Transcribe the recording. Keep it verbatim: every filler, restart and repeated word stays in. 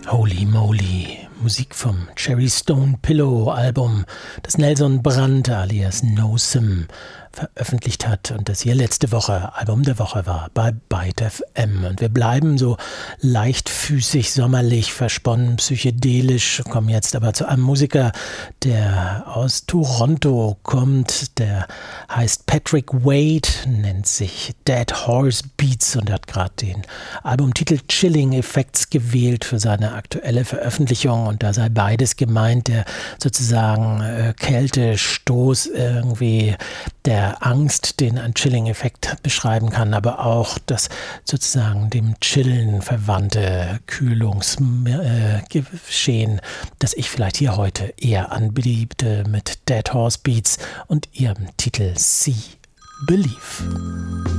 Holy Moly, Musik vom Cherry Stone Pillow Album, das Nelson Brandt alias No Sim veröffentlicht hat und das hier letzte Woche Album der Woche war bei Byte F M. Und wir bleiben so leichtfüßig, sommerlich, versponnen, psychedelisch, kommen jetzt aber zu einem Musiker, der aus Toronto kommt, der heißt Patrick Wade, nennt sich Dead Horse Beats und hat gerade den Albumtitel Chilling Effects gewählt für seine aktuelle Veröffentlichung, und da sei beides gemeint, der sozusagen äh, Kältestoß irgendwie der Angst, den ein Chilling-Effekt beschreiben kann, aber auch das sozusagen dem Chillen verwandte Kühlungsgeschehen, äh, das ich vielleicht hier heute eher anbiete mit Dead Horse Beats und ihrem Titel See Believe.